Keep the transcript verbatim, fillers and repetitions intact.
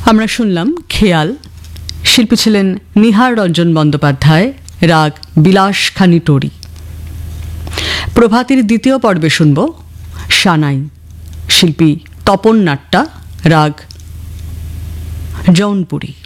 আমরা শুনলাম খেয়াল, শিল্পী ছিলেন নিহার রঞ্জন বন্দ্যোপাধ্যায়, রাগ বিলাসখানি টোরি। প্রভাতীর দ্বিতীয় পর্বে শুনব সানাই, শিল্পী তপন নাট্টা, রাগ জৌনপুরী।